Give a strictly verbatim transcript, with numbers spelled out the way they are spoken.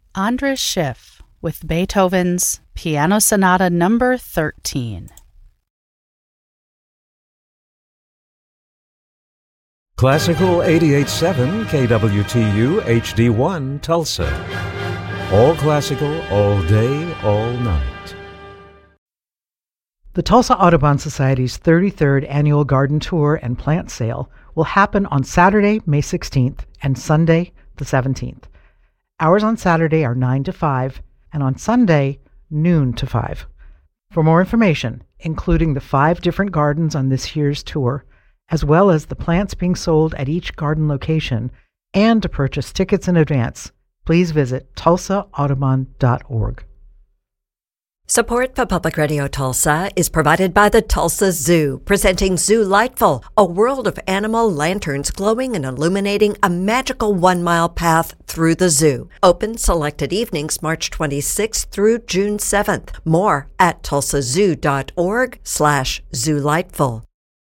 Andras Schiff with Beethoven's Piano Sonata Number thirteen. Classical eighty-eight point seven K W T U H D one Tulsa. All classical, all day, all night. The Tulsa Audubon Society's thirty-third Annual Garden Tour and Plant Sale will happen on Saturday, May sixteenth, and Sunday, the seventeenth. Hours on Saturday are nine to five, and on Sunday, noon to five. For more information, including the five different gardens on this year's tour, as well as the plants being sold at each garden location, and to purchase tickets in advance, please visit tulsa audubon dot org. Support for Public Radio Tulsa is provided by the Tulsa Zoo, presenting Zoo Lightful, a world of animal lanterns glowing and illuminating a magical one-mile path through the zoo. Open selected evenings March twenty-sixth through June seventh. More at tulsa zoo dot org slash zoo lightful.